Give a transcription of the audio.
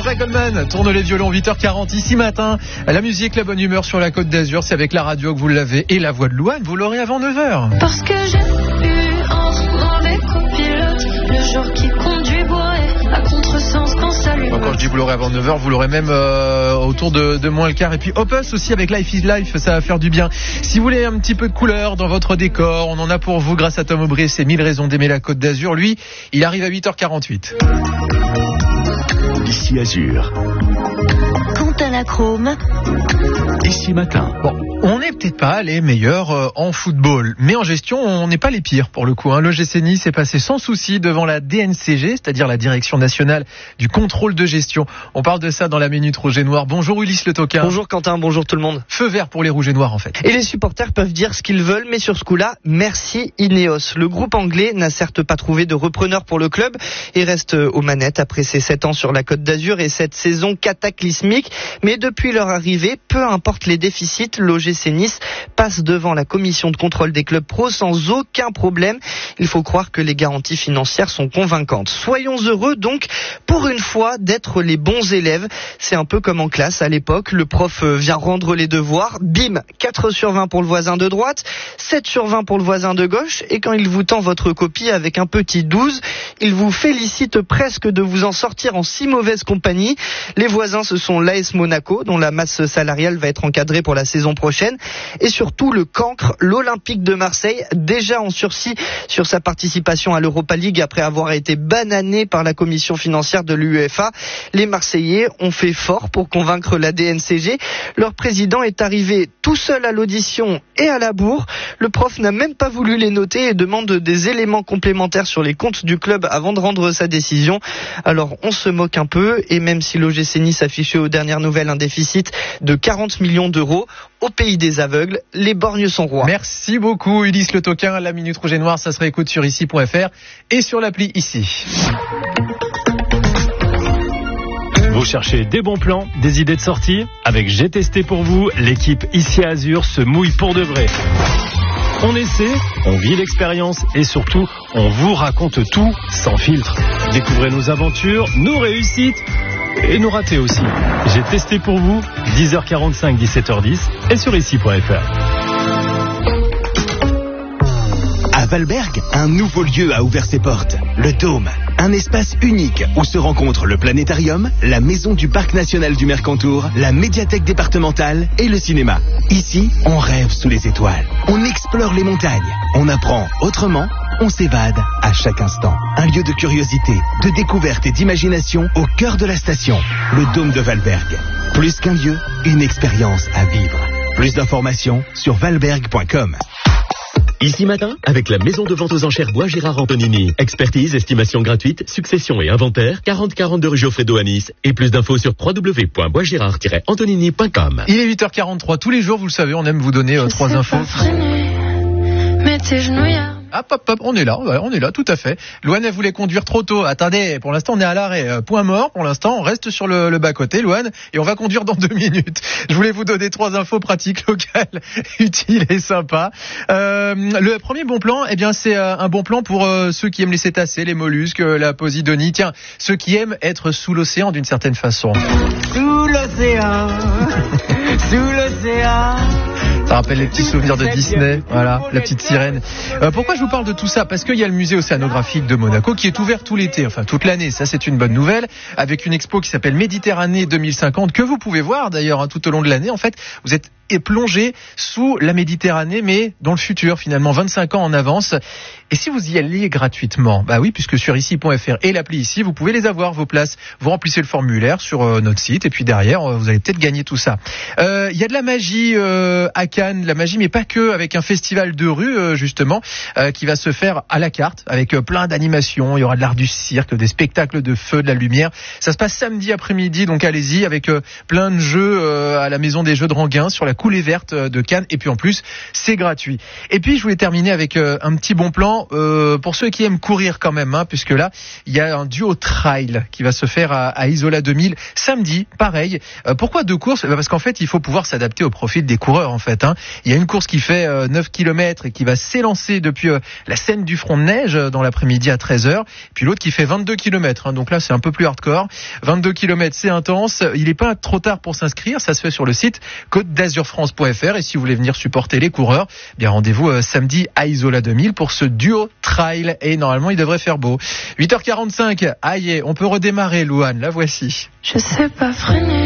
Jean-Jacques Goldman tourne les violons, 8h40 ici matin. La musique, la bonne humeur sur la Côte d'Azur, c'est avec la radio que vous l'avez et la voix de Louane, vous l'aurez avant 9h. Parce que j'ai eu un mauvais copilote, le genre qui conduit bourré à contresens quand ça lui. Quand je dis vous l'aurez avant 9h, vous l'aurez même autour de moins le quart. Et puis Opus aussi avec Life is Life, ça va faire du bien. Si vous voulez un petit peu de couleur dans votre décor, on en a pour vous grâce à Tom Aubry, c'est 1000 raisons d'aimer la Côte d'Azur. Lui, il arrive à 8h48. Ici Azur. Quant à la chrome, Ici matin. Bon, on n'est peut-être pas les meilleurs en football, mais en gestion, on n'est pas les pires pour le coup. L'OGC Nice est passé sans souci devant la DNCG, c'est-à-dire la Direction Nationale du Contrôle de Gestion. On parle de ça dans la Minute Rouge et Noir. Bonjour Ulysse Le Toquin. Bonjour Quentin, bonjour tout le monde. Feu vert pour les Rouges et Noirs en fait. Et les supporters peuvent dire ce qu'ils veulent, mais sur ce coup-là, merci Ineos. Le groupe anglais n'a certes pas trouvé de repreneur pour le club et reste aux manettes après ses 7 ans sur la Côte d'Azur et cette saison cataclysmique. Mais depuis leur arrivée, peu importe les déficits, l'OGC Nice passe devant la commission de contrôle des clubs pro sans aucun problème. Il faut croire que les garanties financières sont convaincantes. Soyons heureux donc, pour une fois, d'être les bons élèves. C'est un peu comme en classe à l'époque. Le prof vient rendre les devoirs. Bim, 4 sur 20 pour le voisin de droite, 7 sur 20 pour le voisin de gauche. Et quand il vous tend votre copie avec un petit 12, il vous félicite presque de vous en sortir en si mauvaise compagnie. Les voisins, ce sont l'AS Monaco, dont la masse salariale va être encadrée pour la saison prochaine. Et surtout le cancre, l'Olympique de Marseille, déjà en sursis sur sa participation à l'Europa League après avoir été banané par la commission financière de l'UEFA. Les Marseillais ont fait fort pour convaincre la DNCG. Leur président est arrivé tout seul à l'audition et à la bourre. Le prof n'a même pas voulu les noter et demande des éléments complémentaires sur les comptes du club avant de rendre sa décision. Alors on se moque un peu et même si l'OGC Nice affichait aux dernières nouvelles un déficit de 40 millions d'euros, au pays des aveugles, les borgnes sont rois. Merci beaucoup Ulysse Le Toquin. La Minute Rouge et Noire, ça se réécoute sur ici.fr et sur l'appli Ici. Vous cherchez des bons plans, des idées de sortie? Avec J'ai testé pour vous, l'équipe Ici Azur se mouille pour de vrai. On essaie, on vit l'expérience et surtout, on vous raconte tout sans filtre. Découvrez nos aventures, nos réussites et nos ratés aussi. J'ai testé pour vous, 10h45, 17h10 et sur ici.fr. À Valberg, un nouveau lieu a ouvert ses portes. Le Dôme. Un espace unique où se rencontrent le planétarium, la maison du parc national du Mercantour, la médiathèque départementale et le cinéma. Ici, on rêve sous les étoiles. On explore les montagnes. On apprend autrement. On s'évade à chaque instant. Un lieu de curiosité, de découverte et d'imagination au cœur de la station. Le Dôme de Valberg. Plus qu'un lieu, une expérience à vivre. Plus d'informations sur valberg.com. Ici matin, avec la maison de vente aux enchères Bois Gérard Antonini. Expertise, estimation gratuite, succession et inventaire, 4042 rue Geoffrey-Do à Nice. Et plus d'infos sur www.boisgérard-antonini.com. Il est 8h43. Tous les jours, vous le savez, on aime vous donner 3 infos. mets tes genouillères. Hop, on est là, tout à fait. Louane, elle voulait conduire trop tôt. Attendez, pour l'instant, on est à l'arrêt. Point mort, pour l'instant, on reste sur le bas-côté, Louane, et on va conduire dans 2 minutes. Je voulais vous donner 3 infos pratiques locales, utiles et sympas. Le premier bon plan, eh bien, c'est un bon plan pour ceux qui aiment les cétacés, les mollusques, la posidonie. Tiens, ceux qui aiment être sous l'océan d'une certaine façon. Sous l'océan, sous l'océan. Ça rappelle les petits souvenirs de Disney, voilà, la petite sirène. Pourquoi je vous parle de tout ça? Parce qu'il y a le musée océanographique de Monaco qui est ouvert tout l'été, enfin toute l'année, ça c'est une bonne nouvelle, avec une expo qui s'appelle Méditerranée 2050, que vous pouvez voir d'ailleurs tout au long de l'année. En fait, vous êtes plongé sous la Méditerranée, mais dans le futur finalement, 25 ans en avance. Et si vous y alliez gratuitement, bah oui, puisque sur ici.fr et l'appli Ici, vous pouvez les avoir, vos places. Vous remplissez le formulaire sur notre site et puis derrière, vous allez peut-être gagner tout ça. Il y a de la magie à Cannes, la magie, mais pas que, avec un festival de rue justement, qui va se faire à la carte, avec plein d'animations. Il y aura de l'art du cirque, des spectacles de feu, de la lumière. Ça se passe samedi après-midi, donc allez-y, avec plein de jeux à la maison des jeux de Ranguin sur la coulée verte de Cannes, et puis en plus c'est gratuit. Et puis je voulais terminer avec un petit bon plan pour ceux qui aiment courir quand même, puisque là il y a un duo trail qui va se faire à Isola 2000 samedi, pareil. Pourquoi 2 courses? Parce qu'en fait il faut pouvoir s'adapter au profil des coureurs en fait. hein. Il y a une course qui fait 9 km et qui va s'élancer depuis la Seine du Front de Neige dans l'après-midi à 13h. Puis l'autre qui fait 22 km, hein. Donc là c'est un peu plus hardcore. 22 km, c'est intense. Il n'est pas trop tard pour s'inscrire. Ça se fait sur le site côte-d'azurfrance.fr. Et si vous voulez venir supporter les coureurs, bien rendez-vous samedi à Isola 2000 pour ce duo trail. Et normalement, il devrait faire beau. 8h45. Aïe, on peut redémarrer, Louane. La voici. Je sais pas freiner.